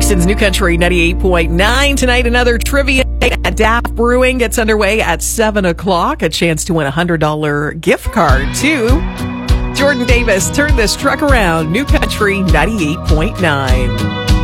Houston's New Country 98.9. Tonight, another trivia at Daft Brewing gets underway at 7 o'clock. A chance to win a $100 gift card, too. Jordan Davis, turn this truck around. New Country 98.9.